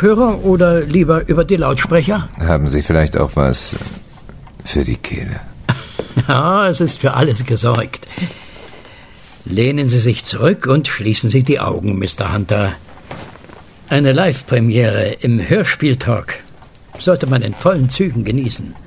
Kopfhörer oder lieber über die Lautsprecher? Haben Sie vielleicht auch was für die Kehle? Ja, es ist für alles gesorgt. Lehnen Sie sich zurück und schließen Sie die Augen, Mr. Hunter. Eine Live-Premiere im Hörspieltalk sollte man in vollen Zügen genießen.